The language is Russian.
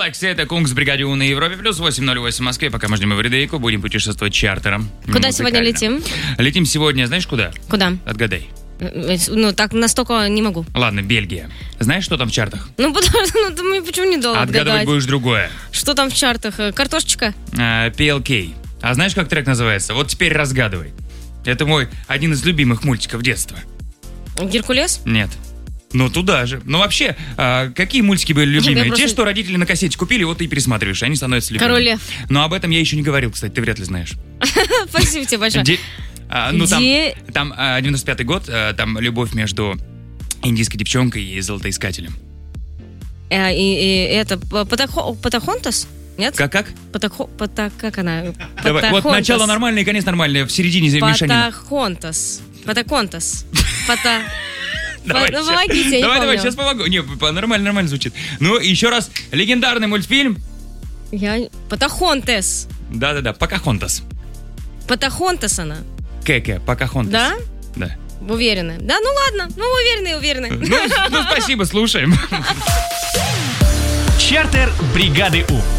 Galaxy, это Кунг с бригаде У на Европе, плюс 808 в Москве, пока мы ждем Эвридейку, будем путешествовать чартером. Куда сегодня летим? Летим сегодня, знаешь куда? Куда? Отгадай. Ну, так настолько не могу. Ладно, Бельгия. Знаешь, что там в чартах? Ну, думаю, почему не долго Отгадывать будешь другое. Что там в чартах? Картошечка? PLK. А знаешь, как трек называется? Вот теперь разгадывай. Это мой один из любимых мультиков детства. Геркулес? Нет. Ну, туда же. Ну, вообще, какие мультики были любимые? просто- Те, что родители на кассете купили, вот ты и пересматриваешь, они становятся любимыми. Король Лев. Но об этом я еще не говорил, кстати, ты вряд ли знаешь. Спасибо тебе большое. Там 95-й год, там любовь между индийской девчонкой и золотоискателем. И это Патахонтас? Нет? Как? Как она? Давай, вот начало нормальное и конец нормальное, в середине мешанина. Патахонтас. Давай, Ну, помогите, я не давай, помню. сейчас помогу. Не, нормально звучит. Ну, еще раз, легендарный мультфильм. Патахонтес. Да, Покахонтас. Патахонтас она. Покахонтас. Да? Да. Уверены? Да, ну ладно. Ну, уверены. Ну, спасибо, слушаем. Чартер бригады У.